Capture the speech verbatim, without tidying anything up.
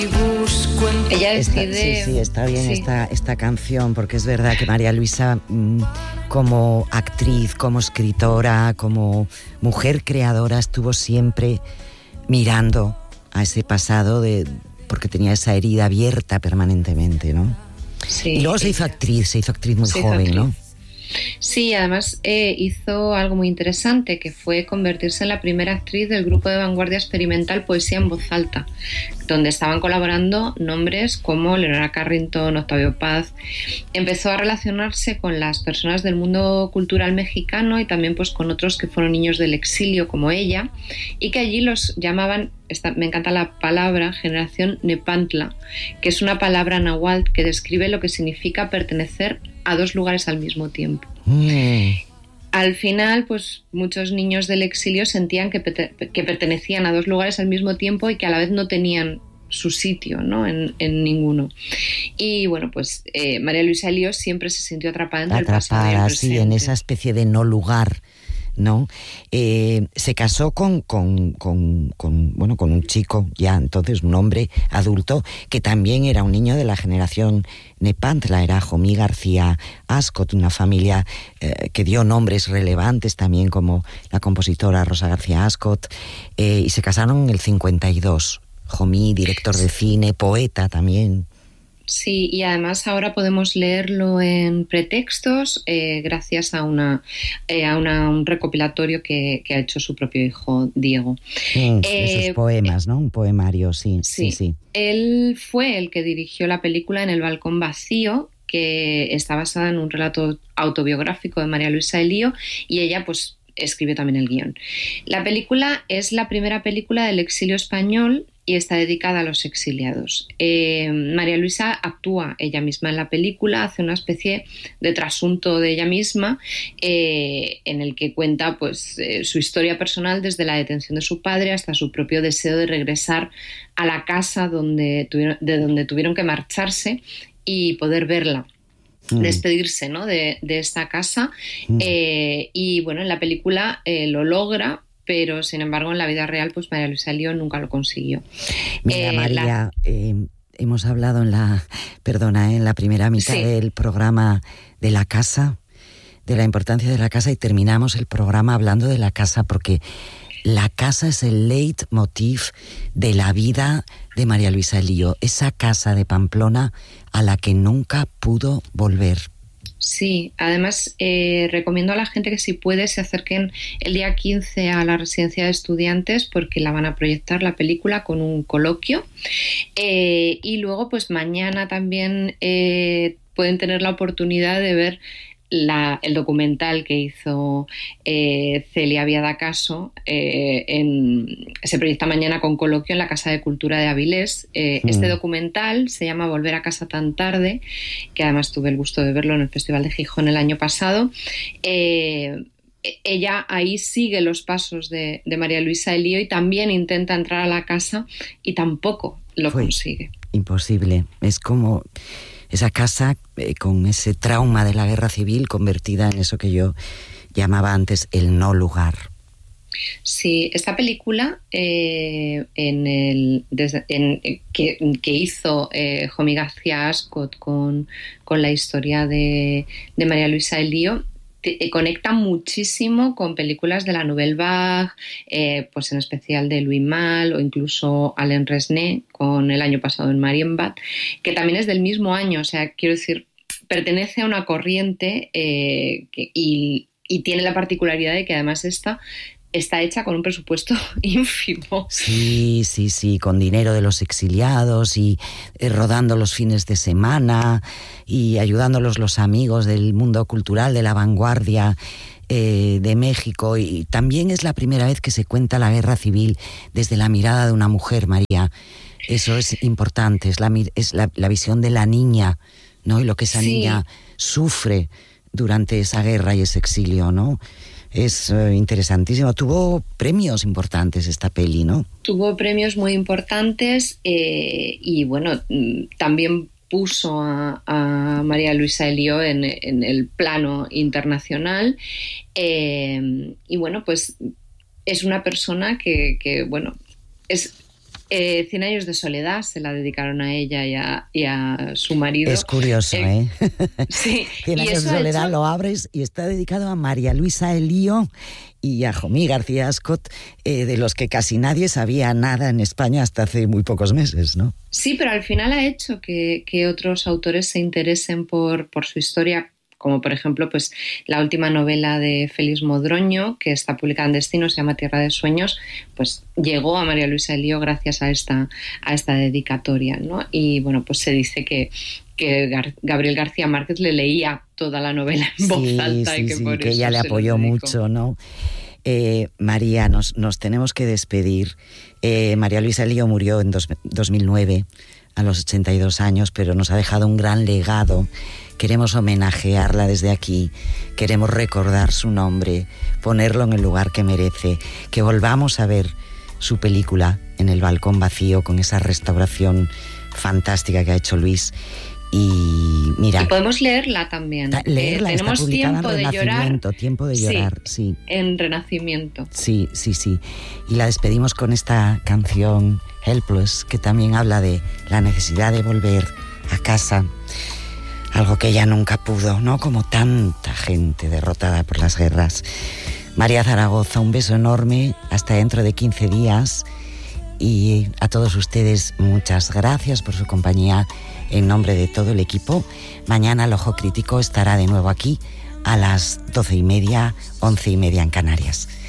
Ella decide... Está, sí, sí, está bien sí. esta, esta canción, porque es verdad que María Luisa, mmm, como actriz, como escritora, como mujer creadora, estuvo siempre mirando a ese pasado, de, porque tenía esa herida abierta permanentemente, ¿no? Sí, y luego se hizo ella. actriz, se hizo actriz muy Se hizo joven, actriz. ¿no? Sí, además eh, hizo algo muy interesante, que fue convertirse en la primera actriz del grupo de vanguardia experimental Poesía en Voz Alta, donde estaban colaborando nombres como Leonora Carrington, Octavio Paz. Empezó a relacionarse con las personas del mundo cultural mexicano y también pues con otros que fueron niños del exilio como ella, y que allí los llamaban, esta, me encanta la palabra, generación Nepantla, que es una palabra náhuatl que describe lo que significa pertenecer a dos lugares al mismo tiempo. Mm. Al final, pues muchos niños del exilio sentían que, que pertenecían a dos lugares al mismo tiempo y que a la vez no tenían su sitio, ¿no? en, en ninguno. Y bueno, pues eh, María Luisa Elío siempre se sintió atrapada entre Atrapada, el pasado y el presente. sí, en esa especie de no lugar, ¿no? Eh, se casó con, con, con, con, bueno, con un chico, ya entonces un hombre adulto, que también era un niño de la generación Nepantla, era Jomí García Ascot, una familia eh, que dio nombres relevantes también, como la compositora Rosa García Ascot, eh, y se casaron en el cincuenta y dos. Jomí, director de cine, poeta también. Sí, y además ahora podemos leerlo en Pretextos eh, gracias a una eh, a una, un recopilatorio que, que ha hecho su propio hijo Diego. Mm, eh, esos poemas, ¿no? Un poemario, sí, sí, sí, sí. Él fue el que dirigió la película En el balcón vacío, que está basada en un relato autobiográfico de María Luisa Elío, y ella pues escribió también el guión. La película es la primera película del exilio español y está dedicada a los exiliados. Eh, María Luisa actúa ella misma en la película, hace una especie de trasunto de ella misma eh, en el que cuenta pues, eh, su historia personal desde la detención de su padre hasta su propio deseo de regresar a la casa donde tuvieron, de donde tuvieron que marcharse y poder verla. Mm. Despedirse, ¿no? de, de esta casa. Mm. Eh, y bueno, en la película eh, lo logra, pero sin embargo en la vida real pues María Luisa Elío nunca lo consiguió. Mira, eh, María, la... eh, hemos hablado en la, perdona, en la primera mitad sí. del programa de la casa, de la importancia de la casa, y terminamos el programa hablando de la casa porque la casa es el leitmotiv de la vida de María Luisa Elío, esa casa de Pamplona a la que nunca pudo volver. Sí, además eh, recomiendo a la gente que si puede se acerquen el día quince a la residencia de estudiantes porque la van a proyectar la película con un coloquio eh, y luego pues mañana también eh, pueden tener la oportunidad de ver La, el documental que hizo eh, Celia Viadacaso eh, en, se proyecta mañana con coloquio en la Casa de Cultura de Avilés. Eh, mm. Este documental se llama Volver a casa tan tarde, que además tuve el gusto de verlo en el Festival de Gijón el año pasado. Eh, ella ahí sigue los pasos de, de María Luisa Elío y también intenta entrar a la casa y tampoco lo Fue consigue. Imposible, es como... esa casa eh, con ese trauma de la guerra civil convertida en eso que yo llamaba antes el no lugar. Sí, esta película eh, en el, desde, en, que, que hizo eh, Jomí García Ascot con, con la historia de, de María Luisa Elío te, eh, conecta muchísimo con películas de la Nouvelle Vague, eh, pues en especial de Louis Malle o incluso Alain Resnais con El año pasado en Marienbad, que también es del mismo año, o sea, quiero decir, pertenece a una corriente eh, que, y, y tiene la particularidad de que además esta está hecha con un presupuesto ínfimo. Sí, sí, sí, con dinero de los exiliados y eh, rodando los fines de semana y ayudándolos los amigos del mundo cultural, de la vanguardia eh, de México. Y también es la primera vez que se cuenta la guerra civil desde la mirada de una mujer, María. Eso es importante, es la, es la, la visión de la niña, ¿no? Y lo que esa sí. niña sufre durante esa guerra y ese exilio, ¿no? Es uh, interesantísimo. Tuvo premios importantes esta peli, ¿no? Tuvo premios muy importantes eh, y bueno, también puso a, a María Luisa Elío en, en el plano internacional eh, y bueno, pues es una persona que, que bueno, es Eh, Cien años de soledad se la dedicaron a ella y a, y a su marido. Es curioso, ¿eh? eh sí. Cien años de soledad hecho... lo abres y está dedicado a María Luisa Elío y a Jomí García Ascot, eh, de los que casi nadie sabía nada en España hasta hace muy pocos meses, ¿no? Sí, pero al final ha hecho que, que otros autores se interesen por, por su historia, como por ejemplo pues la última novela de Félix Modroño, que está publicada en Destino, se llama Tierra de Sueños, pues llegó a María Luisa Elío gracias a esta, a esta dedicatoria, ¿no? Y bueno, pues se dice que, que Gar- Gabriel García Márquez le leía toda la novela en voz sí, alta sí, y que sí, por que eso ella le apoyó mucho, ¿no? Eh, María, nos, nos tenemos que despedir. Eh, María Luisa Elío murió en dos, dos mil nueve, a los ochenta y dos años, pero nos ha dejado un gran legado. Queremos homenajearla desde aquí, queremos recordar su nombre, ponerlo en el lugar que merece, que volvamos a ver su película en el balcón vacío con esa restauración fantástica que ha hecho Luis. Y mira, y podemos leerla también. Ta- leerla, eh, tenemos está publicada tiempo en de llorar. Renacimiento, tiempo de llorar, sí, sí. En Renacimiento. Sí, sí, sí. Y la despedimos con esta canción Helpless, que también habla de la necesidad de volver a casa. Algo que ella nunca pudo, ¿no? Como tanta gente derrotada por las guerras. María Zaragoza, un beso enorme. Hasta dentro de quince días. Y a todos ustedes, muchas gracias por su compañía en nombre de todo el equipo. Mañana el Ojo Crítico estará de nuevo aquí a las doce y media, once y media en Canarias.